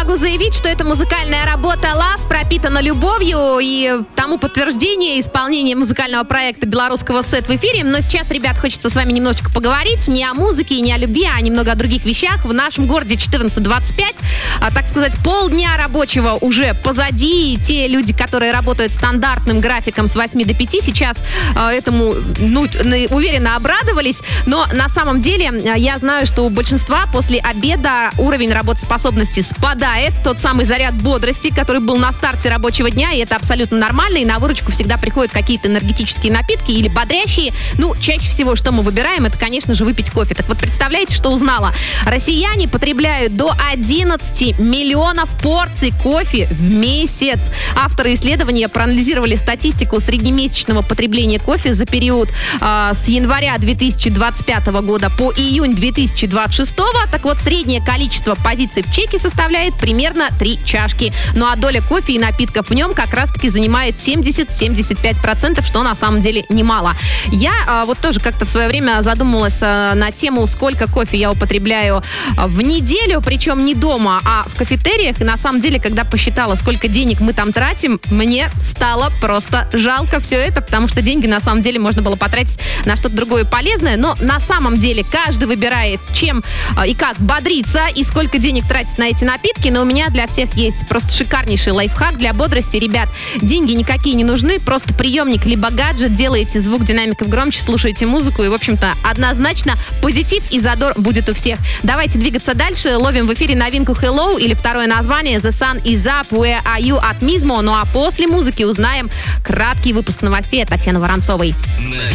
могу заявить, что эта музыкальная работа «Love» пропитана любовью, и тому подтверждение исполнения музыкального проекта белорусского «Сет» в эфире. Но сейчас, ребят, хочется с вами немножечко поговорить не о музыке, не о любви, а немного о других вещах. В нашем городе 14:25, так сказать, полдня рабочего уже позади, и те люди, которые работают стандартным графиком с 8 до 5, сейчас этому, уверенно обрадовались. Но на самом деле я знаю, что у большинства после обеда уровень работоспособности спадает. Тот самый заряд бодрости, который был на старте рабочего дня, и это абсолютно нормально. И на выручку всегда приходят какие-то энергетические напитки или бодрящие. Чаще всего, что мы выбираем, это, конечно же, выпить кофе. Так вот, представляете, что узнала? Россияне потребляют до 11 миллионов порций кофе в месяц. Авторы исследования проанализировали статистику среднемесячного потребления кофе за период с января 2025 года по июнь 2026. Так вот, среднее количество позиций в чеке составляет примерно 3 чашки. Ну а доля кофе и напитков в нем как раз-таки занимает 70-75%, что на самом деле немало. Я вот тоже как-то в свое время задумывалась на тему, сколько кофе я употребляю в неделю, причем не дома, а в кафетериях. И на самом деле, когда посчитала, сколько денег мы там тратим, мне стало просто жалко все это, потому что деньги на самом деле можно было потратить на что-то другое полезное. Но на самом деле каждый выбирает, чем и как бодриться, и сколько денег тратить на эти напитки. Но у меня для всех есть просто шикарнейший лайфхак для бодрости. Ребят, деньги никакие не нужны, просто приемник либо гаджет, делаете звук динамиков громче, слушаете музыку, и, в общем-то, однозначно позитив и задор будет у всех. Давайте двигаться дальше. Ловим в эфире новинку Hello или второе название The Sun is Up, Where Are You от Мизмо. Ну а после музыки узнаем краткий выпуск новостей от Татьяны Воронцовой.